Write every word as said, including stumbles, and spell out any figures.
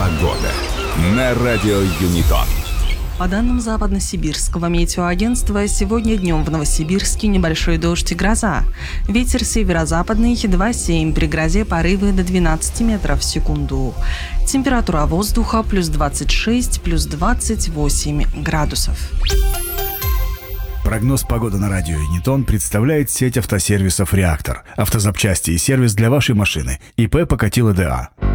Погода на радио Юнитон. По данным Западно-Сибирского метеоагентства, сегодня днем в Новосибирске небольшой дождь и гроза. Ветер северо-западный два семь, при грозе порывы до двенадцати метров в секунду. Температура воздуха плюс двадцать шесть, плюс двадцать восемь градусов. Прогноз погоды на радио Юнитон представляет сеть автосервисов «Реактор». Автозапчасти и сервис для вашей машины. ИП Покатило ДА.